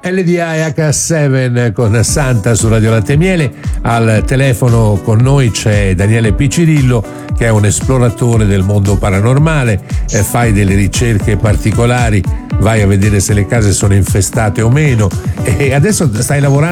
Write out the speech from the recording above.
LDH7 con Santa su Radio Latte e Miele. Al telefono con noi c'è Daniele Piccirillo, che è un esploratore del mondo paranormale, fai delle ricerche particolari, vai a vedere se le case sono infestate o meno, e adesso stai lavorando